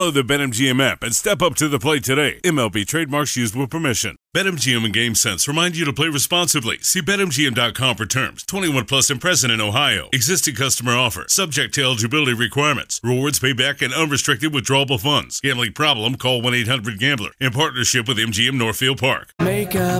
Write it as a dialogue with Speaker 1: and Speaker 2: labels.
Speaker 1: Download the BetMGM app and step up to the plate today. MLB trademarks used with permission. BetMGM and GameSense remind you to play responsibly. See BetMGM.com for terms. 21 plus and present in Ohio. Existing customer offer. Subject to eligibility requirements. Rewards payback and unrestricted withdrawable funds. Gambling problem? Call 1-800-GAMBLER. In partnership with MGM Northfield Park.
Speaker 2: Make up